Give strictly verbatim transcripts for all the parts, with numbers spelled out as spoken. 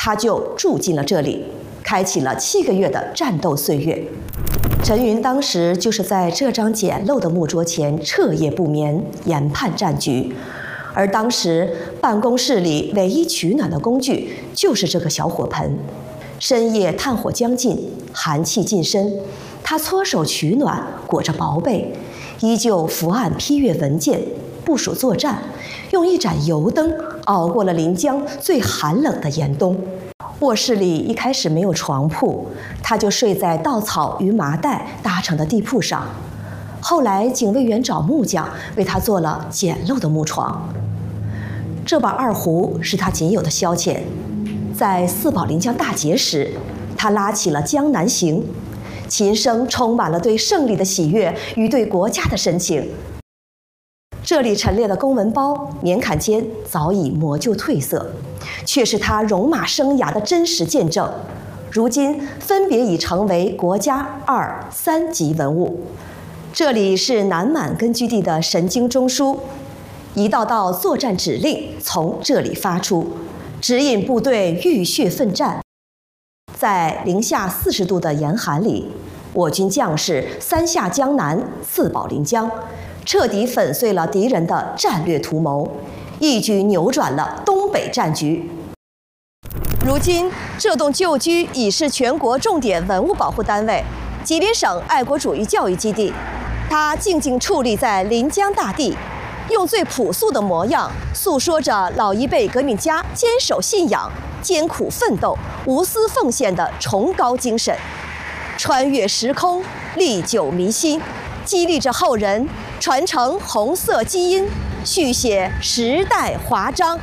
他就住进了这里，开启了七个月的战斗岁月。陈云当时就是在这张简陋的木桌前彻夜不眠，研判战局。而当时办公室里唯一取暖的工具就是这个小火盆。深夜炭火将尽，寒气近身，他搓手取暖，裹着薄被，依旧伏案批阅文件，部署作战，用一盏油灯熬过了临江最寒冷的严冬。卧室里一开始没有床铺，他就睡在稻草与麻袋搭成的地铺上。后来警卫员找木匠为他做了简陋的木床。这把二胡是他仅有的消遣。在四保临江大捷时，他拉起了《江南行》，琴声充满了对胜利的喜悦与对国家的深情。这里陈列的公文包、年坎间早已磨旧褪色，却是他戎马生涯的真实见证。如今分别已成为国家二、三级文物。这里是南满根据地的神经中枢，一道道作战指令从这里发出，指引部队浴血奋战。在零下四十度的严寒里，我军将士三下江南，四保临江，彻底粉碎了敌人的战略图谋，一举扭转了东北战局。如今，这栋旧居已是全国重点文物保护单位、吉林省爱国主义教育基地。它静静矗立在临江大地，用最朴素的模样诉说着老一辈革命家坚守信仰、艰苦奋斗、无私奉献的崇高精神，穿越时空，历久弥新，激励着后人传承红色基因，续写时代华章。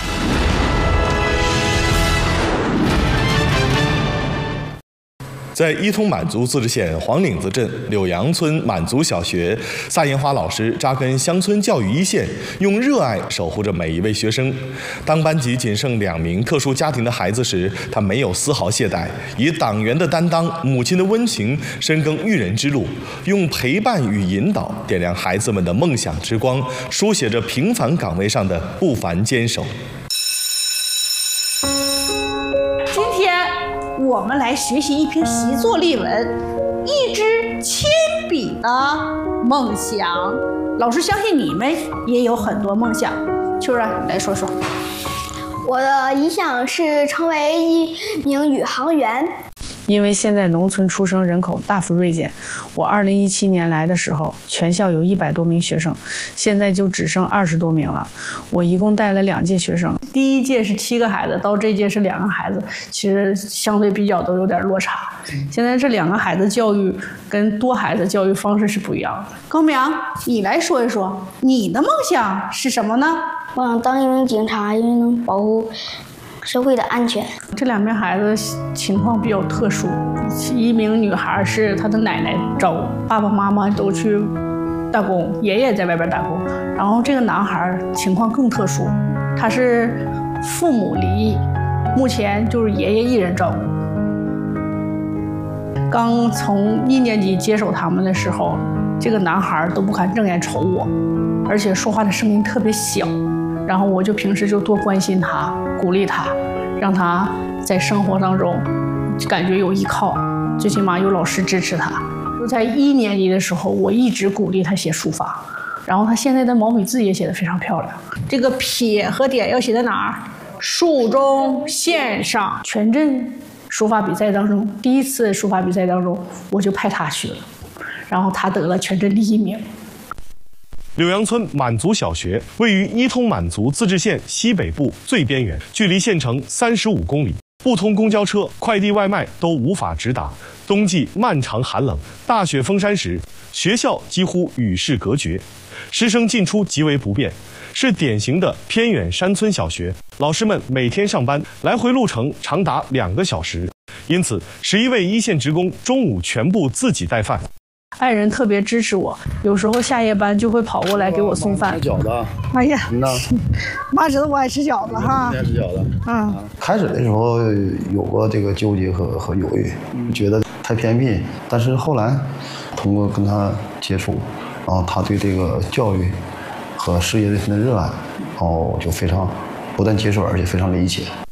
在伊通满族自治县黄岭子镇柳杨村满族小学，撒烟花老师扎根乡村教育一线，用热爱守护着每一位学生。当班级仅剩两名特殊家庭的孩子时，他没有丝毫懈怠，以党员的担当、母亲的温情，深耕育人之路，用陪伴与引导点亮孩子们的梦想之光，书写着平凡岗位上的不凡坚守。 我们来学习一篇习作例文，一支铅笔的梦想。老师相信你们也有很多梦想，秋儿来说说。 我的理想是成为一名宇航员。 因为现在农村出生人口大幅锐减，我二零一七年来的时候，全校有一百多名学生，现在就只剩二十多名了。我一共带了两届学生，第一届是七个孩子，到这届是两个孩子，其实相对比较都有点落差。现在这两个孩子教育跟多孩子教育方式是不一样的。高明，你来说一说，你的梦想是什么呢？ 我想当一名警察，因为能保护社会的安全。 这两名孩子情况比较特殊，一名女孩是她的奶奶照顾，爸爸妈妈都去打工，爷爷在外边打工。然后这个男孩情况更特殊，他是父母离异，目前就是爷爷一人照顾。刚从一年级接手他们的时候，这个男孩都不敢正眼瞅我，而且说话的声音特别小。然后我就平时就多关心他，鼓励他，让他在生活当中感觉有依靠，最起码有老师支持他。就在一年级的时候，我一直鼓励他写书法，然后他现在的毛笔字也写得非常漂亮。这个撇和点要写在哪儿？竖中线上。全镇书法比赛当中，第一次书法比赛当中，我就派他去了，然后他得了全镇第一名。 柳杨村满族小学位于伊通满族自治县西北部最边缘，距离县城三十五公里，不通公交车、快递外卖都无法直达。冬季漫长寒冷，大雪封山时，学校几乎与世隔绝，师生进出极为不便，是典型的偏远山村小学。老师们每天上班来回路程长达两个小时，因此十一位一线职工中午全部自己带饭。 爱人特别支持我，有时候下夜班就会跑过来给我送饭。 吃饺子， 哎呀， 嗯呐， 妈知道我爱吃饺子哈。 爱吃饺子， 嗯。 开始的时候有过这个纠结和和犹豫，觉得太偏僻，但是后来通过跟他接触，然后他对这个教育和事业的热爱，然后我就非常不但接受，而且非常理解。